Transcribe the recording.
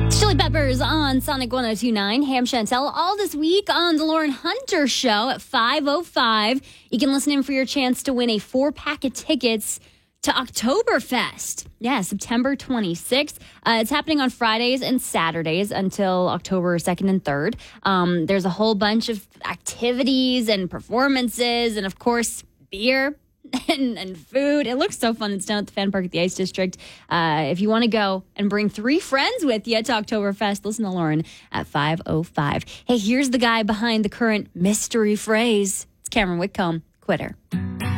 Chili Peppers on Sonic 102.9. Ham Chantel all this week on the Lauren Hunter Show at 5:05. You can listen in for your chance to win a 4-pack of tickets to Oktoberfest. Yeah, September 26th. It's happening on Fridays and Saturdays until October 2nd and 3rd. There's a whole bunch of activities and performances and, of course, beer and food. It looks so fun. It's down at the Fan Park at the Ice District. If you want to go and bring 3 friends with you to Oktoberfest, listen to Lauren at 5:05. Hey, here's the guy behind the current mystery phrase. It's Cameron Whitcomb, Quitter.